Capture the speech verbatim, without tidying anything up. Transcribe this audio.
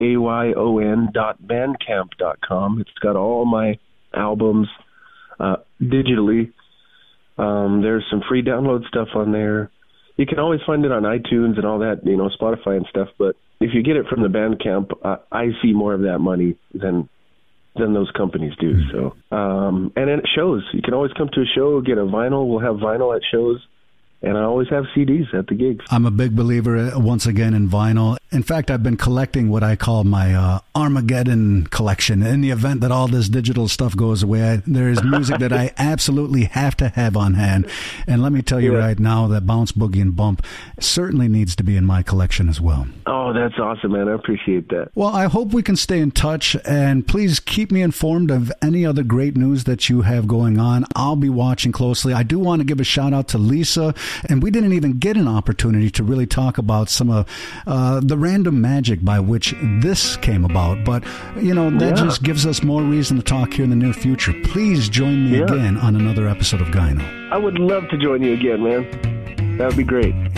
A Y O N dot bandcamp dot com. It's got all my albums uh, digitally. Um, there's some free download stuff on there. You can always find it on iTunes and all that, you know, Spotify and stuff. But if you get it from the Bandcamp, uh, I see more of that money than than those companies do. So, um, and then it shows. You can always come to a show, get a vinyl. We'll have vinyl at shows. And I always have C Ds at the gigs. I'm a big believer, once again, in vinyl. In fact, I've been collecting what I call my uh, Armageddon collection. In the event that all this digital stuff goes away, I, there is music that I absolutely have to have on hand. And let me tell you yeah. right now that Bounce, Boogie, and Bump certainly needs to be in my collection as well. Oh, that's awesome, man. I appreciate that. Well, I hope we can stay in touch. And please keep me informed of any other great news that you have going on. I'll be watching closely. I do want to give a shout out to Lisa. And we didn't even get an opportunity to really talk about some of uh, the random magic by which this came about. But, you know, that yeah. just gives us more reason to talk here in the near future. Please join me yeah. again on another episode of Gyno. I would love to join you again, man. That would be great.